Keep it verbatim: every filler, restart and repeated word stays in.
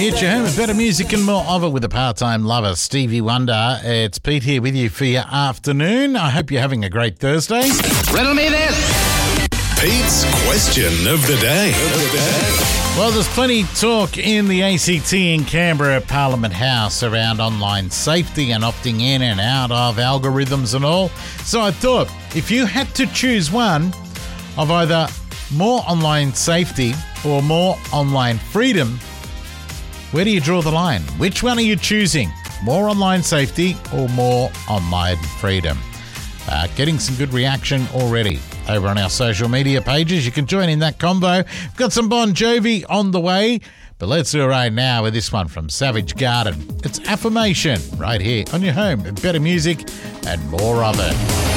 It's your home of better music and more of it with a part-time lover, Stevie Wonder. It's Pete here with you for your afternoon. I hope you're having a great Thursday. Riddle me this. Pete's question of the day. Well, there's plenty of talk in the A C T in Canberra Parliament House around online safety and opting in and out of algorithms and all. So I thought, if you had to choose one of either more online safety or more online freedom, where do you draw the line? Which one are you choosing? More online safety or more online freedom? Uh, getting some good reaction already over on our social media pages. You can join in that combo. We've got some Bon Jovi on the way, but let's do it right now with this one from Savage Garden. It's Affirmation right here on your home. Better music and more of it.